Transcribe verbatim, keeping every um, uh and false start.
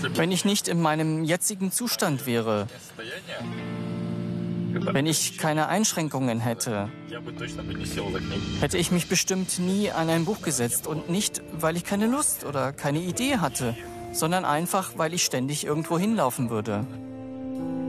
Wenn ich nicht in meinem jetzigen Zustand wäre, wenn ich keine Einschränkungen hätte, hätte ich mich bestimmt nie an ein Buch gesetzt. Und nicht, weil ich keine Lust oder keine Idee hatte, sondern einfach, weil ich ständig irgendwo hinlaufen würde.